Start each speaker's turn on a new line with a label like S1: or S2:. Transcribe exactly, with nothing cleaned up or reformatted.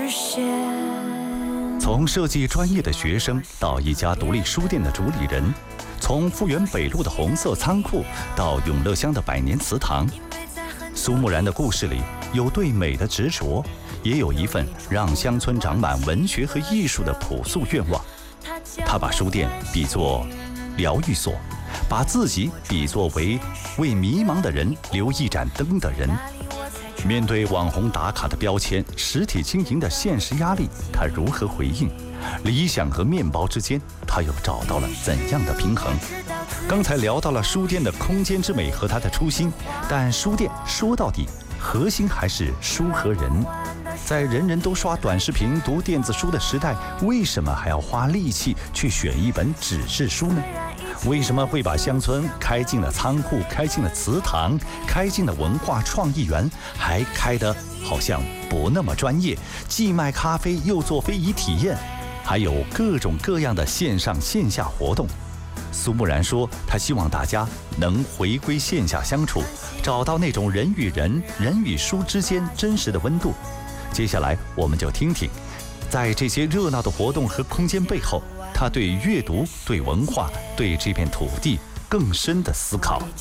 S1: 现。
S2: 从设计专业的学生到一家独立书店的主理人，从复原北路的红色仓库到永乐乡的百年祠堂，苏木然的故事里有对美的执着，也有一份让乡村长满文学和艺术的朴素愿望。他把书店比作疗愈所，把自己比作为为迷茫的人留一盏灯的人。面对网红打卡的标签，实体经营的现实压力，他如何回应？理想和面包之间，他又找到了怎样的平衡？刚才聊到了书店的空间之美和它的初心，但书店说到底，核心还是书和人。在人人都刷短视频、读电子书的时代，为什么还要花力气去选一本纸质书呢？为什么会把乡村开进了仓库，开进了祠堂，开进了文化创意园，还开得好像不那么专业，既卖咖啡又做非遗体验，还有各种各样的线上线下活动？苏木然说，他希望大家能回归线下相处，找到那种人与人、人与书之间真实的温度。接下来我们就听听，在这些热闹的活动和空间背后，他对阅读、对文化、对这片土地更深的思考。